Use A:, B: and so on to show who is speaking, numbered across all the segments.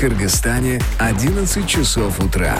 A: Кыргызстане 11 часов утра.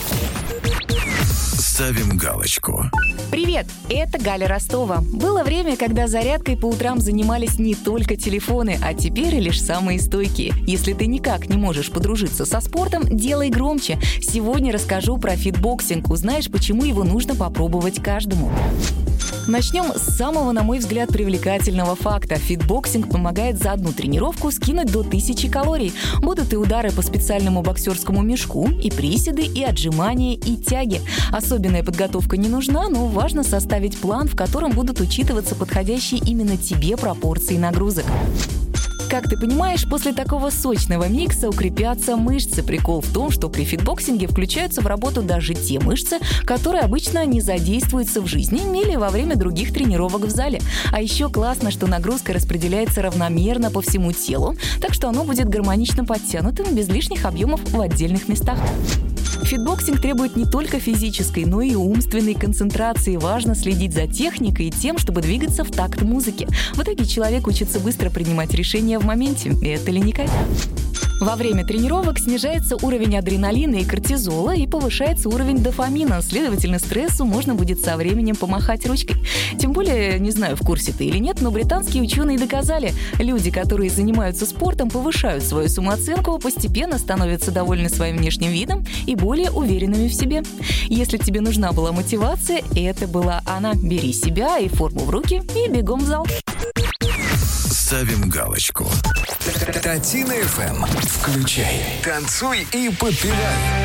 B: Ставим галочку.
C: Привет, это Галя Ростова. Было время, когда зарядкой по утрам занимались не только телефоны, а теперь лишь самые стойкие. Если ты никак не можешь подружиться со спортом, делай громче. Сегодня расскажу про фитбоксинг. Узнаешь, почему его нужно попробовать каждому. Начнем с самого, на мой взгляд, привлекательного факта. Фитбоксинг помогает за одну тренировку скинуть до 1000 калорий. Будут и удары по специальному боксерскому мешку, и приседы, и отжимания, и тяги. Особенная подготовка не нужна, но важно составить план, в котором будут учитываться подходящие именно тебе пропорции нагрузок. Как ты понимаешь, после такого сочного микса укрепятся мышцы. Прикол в том, что при фитбоксинге включаются в работу даже те мышцы, которые обычно не задействуются в жизни или во время других тренировок в зале. А еще классно, что нагрузка распределяется равномерно по всему телу, так что оно будет гармонично подтянутым, без лишних объемов в отдельных местах. Фитбоксинг требует не только физической, но и умственной концентрации. Важно следить за техникой и тем, чтобы двигаться в такт музыки. В итоге человек учится быстро принимать решения в моменте. И это ли не кайф? Во время тренировок снижается уровень адреналина и кортизола и повышается уровень дофамина. Следовательно, стрессу можно будет со временем помахать ручкой. Тем более, не знаю, в курсе ты или нет, но британские ученые доказали, люди, которые занимаются спортом, повышают свою самооценку, постепенно становятся довольны своим внешним видом и более уверенными в себе. Если тебе нужна была мотивация, это была она. Бери себя и форму в руки и бегом в зал.
B: Ставим галочку.
A: Татина ФМ. Включай, танцуй и подпевай.